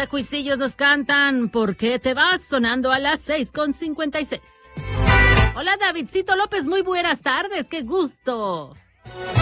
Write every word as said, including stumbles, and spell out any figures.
banda Cuisillos nos cantan ¿Por qué te vas? Sonando a las seis con cincuenta y seis. Hola Davidcito López, muy buenas tardes, qué gusto.